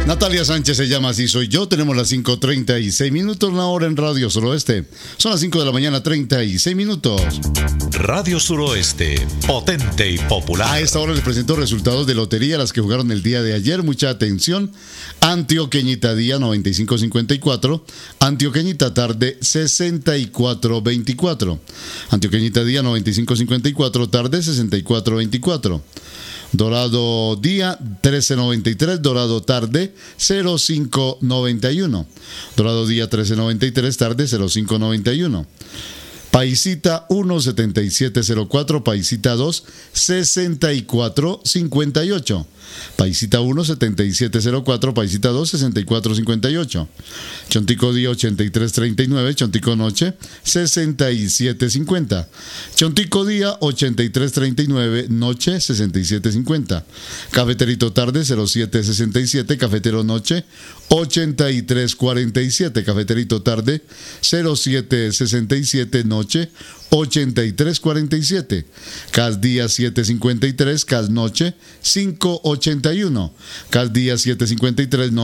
Natalia Sánchez se llama Así Soy Yo. Tenemos las 5:36 minutos, la hora en Radio Suroeste. Son las 5 de la mañana, 36 minutos. Radio Suroeste, potente y popular. A esta hora les presento resultados de lotería, las que jugaron el día de ayer. Mucha atención. Antioqueñita día 95.54. Antioqueñita tarde 64.24. Antioqueñita día 95.54. Tarde 64.24. Dorado día 13.93, Dorado tarde 05.91. Dorado día 13.93, tarde 05.91. Paisita 1.7704, Paisita 2 64.58. Paisita 1 7704, Paisita 2 64.58. Chontico día 83.39, Chontico noche 67.50. Chontico día 83.39, noche 67.50. Cafeterito tarde 07.67, Cafetero noche 83.47. Cafeterito tarde 07.67, noche 83.47. Cas día 7.53, Cas noche 5.81. Cas día 7.53, noche